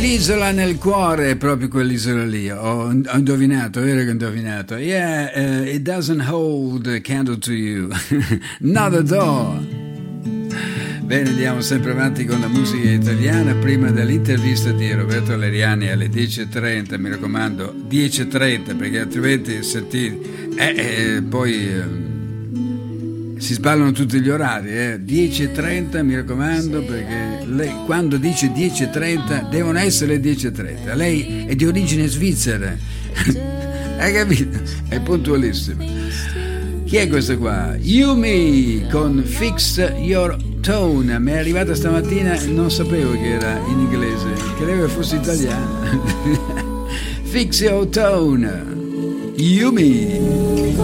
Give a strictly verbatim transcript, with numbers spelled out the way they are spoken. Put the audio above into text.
L'isola nel cuore è proprio quell'isola lì. Ho, ho indovinato, vero che ho indovinato. Yeah, uh, it doesn't hold a candle to you. Not at all. Bene, andiamo sempre avanti con la musica italiana. Prima dell'intervista di Roberto Leriani alle dieci e trenta, mi raccomando, dieci e trenta, perché altrimenti sentite, eh, eh, poi eh, si sballano tutti gli orari. Eh. dieci e trenta, mi raccomando, perché lei, quando dice dieci e trenta, devono essere le dieci e trenta. Lei è di origine svizzera, hai capito? È puntualissima. Chi è questo qua? Yumi con Fix Your Tone. Mi è arrivata stamattina, non sapevo che era in inglese, credevo fosse italiano. Fix Your Tone, Yumi.